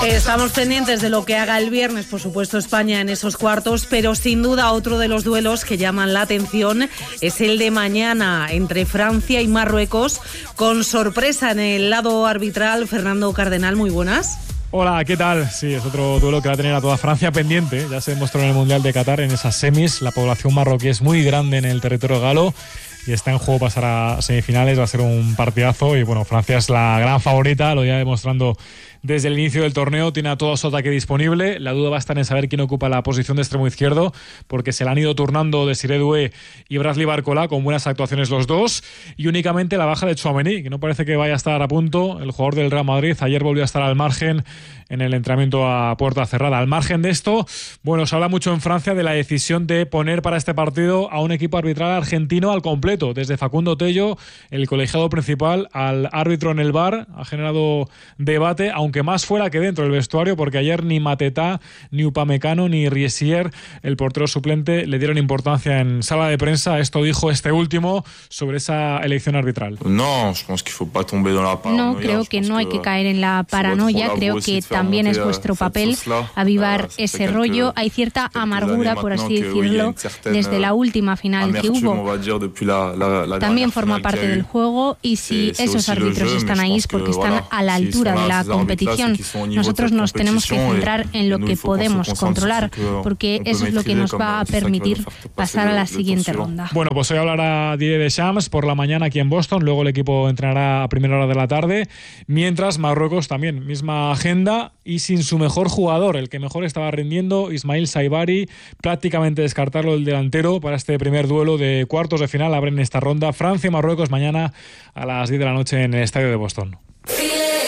Estamos pendientes de lo que haga el viernes, por supuesto, España en esos cuartos, pero sin duda otro de los duelos que llaman la atención es el de mañana entre Francia y Marruecos, con sorpresa en el lado arbitral. Fernando Cardenal, muy buenas. Hola, ¿qué tal? Sí, es otro duelo que va a tener a toda Francia pendiente. Ya se demostró en el Mundial de Qatar, en esas semis. La población marroquí es muy grande en el territorio galo y está en juego pasar a semifinales. Va a ser un partidazo y bueno, Francia es la gran favorita, lo ya demostrando desde el inicio del torneo. Tiene a todo su ataque disponible. La duda va a estar en saber quién ocupa la posición de extremo izquierdo, porque se la han ido turnando Desiré Doué y Bradley Barcola, con buenas actuaciones los dos, y únicamente la baja de Tchouaméni, que no parece que vaya a estar a punto. El jugador del Real Madrid ayer volvió a estar al margen en el entrenamiento a puerta cerrada. Al margen de esto, bueno, se habla mucho en Francia de la decisión de poner para este partido a un equipo arbitral argentino al completo, desde Facundo Tello, el colegiado principal, al árbitro en el VAR. Ha generado debate, aunque más fuera que dentro del vestuario, porque ayer ni Matetá, ni Upamecano, ni Riesier, el portero suplente, le dieron importancia en sala de prensa. Esto dijo este último sobre esa elección arbitral. No, creo que no hay que caer en la paranoia. Creo que también es vuestro papel avivar ese rollo. Hay cierta amargura, por así decirlo, desde la última final que hubo. También forma parte del juego, y si esos árbitros están ahí es porque están a la altura de la competición. Nosotros nos tenemos que centrar en lo que podemos controlar, porque eso es lo que nos va a permitir pasar a la siguiente ronda. Bueno, pues hoy hablará Didier Deschamps por la mañana aquí en Boston, luego el equipo entrenará a primera hora de la tarde, mientras Marruecos también, misma agenda y sin su mejor jugador, el que mejor estaba rindiendo, Ismaïl Saibari, prácticamente descartarlo el delantero para este primer duelo de cuartos de final. Abren esta ronda Francia y Marruecos mañana a las 10 de la noche en el estadio de Boston.